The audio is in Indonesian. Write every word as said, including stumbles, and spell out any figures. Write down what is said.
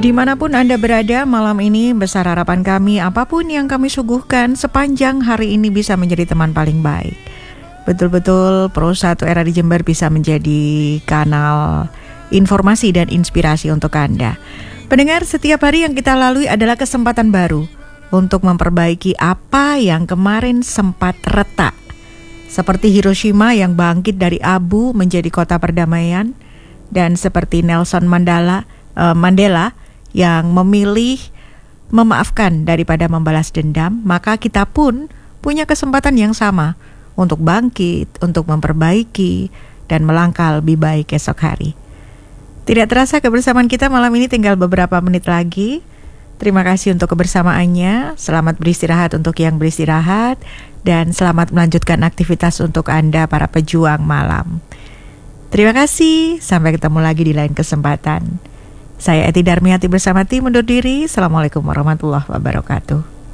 Dimanapun Anda berada malam ini, besar harapan kami apapun yang kami suguhkan sepanjang hari ini bisa menjadi teman paling baik. Betul-betul Pro satu Era di Jember bisa menjadi kanal informasi dan inspirasi untuk Anda. Pendengar, setiap hari yang kita lalui adalah kesempatan baru untuk memperbaiki apa yang kemarin sempat retak. Seperti Hiroshima yang bangkit dari abu menjadi kota perdamaian, dan seperti Nelson Mandela, uh, Mandela yang memilih memaafkan daripada membalas dendam, maka kita pun punya kesempatan yang sama untuk bangkit, untuk memperbaiki, dan melangkah lebih baik esok hari. Tidak terasa kebersamaan kita malam ini tinggal beberapa menit lagi. Terima kasih untuk kebersamaannya. Selamat beristirahat untuk yang beristirahat, dan selamat melanjutkan aktivitas untuk Anda para pejuang malam. Terima kasih, sampai ketemu lagi di lain kesempatan. Saya Eti Darmiati bersama tim undur diri. Assalamualaikum warahmatullahi wabarakatuh.